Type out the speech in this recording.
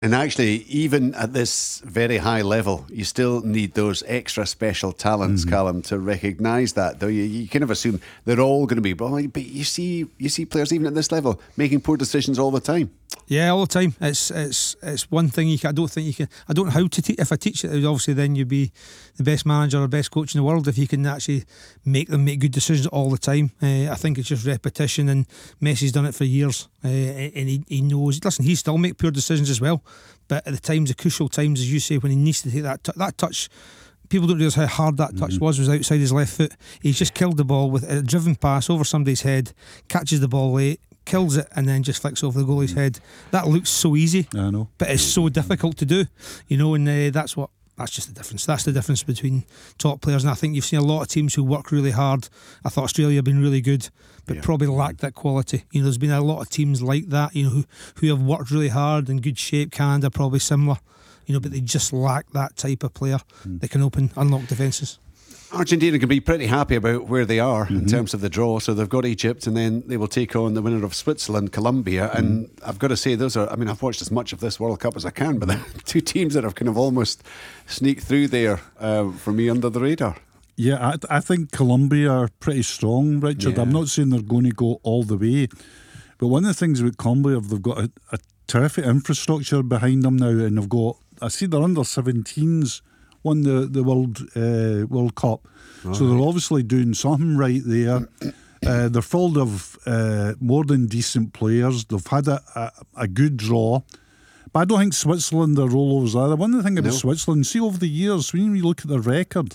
And actually, even at this very high level, you still need those extra special talents, Callum, to recognise that. Though you kind of assume they're all going to be, but you see players even at this level making poor decisions all the time. Yeah, all the time. It's one thing I don't think you can. I don't know how to teach. If I teach it, obviously then you'd be the best manager or best coach in the world if you can actually make them make good decisions all the time. I think it's just repetition, and Messi's done it for years, and he knows. Listen, he still make poor decisions as well, but at the crucial times, as you say, when he needs to take that touch. People don't realise how hard that touch was outside his left foot. He's just killed the ball with a driven pass over somebody's head, catches the ball late, kills it, and then just flicks over the goalie's head. That looks so easy, I know, but it's so difficult to do, and that's just the difference. That's the difference between top players, and I think you've seen a lot of teams who work really hard. I thought Australia have been really good, but probably lacked that quality. There's been a lot of teams like that, who have worked really hard in good shape. Canada probably similar, but they just lack that type of player that can unlock defences. Argentina can be pretty happy about where they are in terms of the draw. So they've got Egypt, and then they will take on the winner of Switzerland, Colombia. And I've got to say, I've watched as much of this World Cup as I can, but they're two teams that have kind of almost sneaked through there for me under the radar. Yeah, I think Colombia are pretty strong, Richard. I'm not saying they're going to go all the way, but one of the things about Colombia, they've got a terrific infrastructure behind them now, and they've got, I see their under-17s won the World Cup. So they're obviously doing something right there. They're full of more than decent players. They've had a good draw. But I don't think Switzerland are rollovers either. One of the things about Switzerland, see over the years, when you look at their record,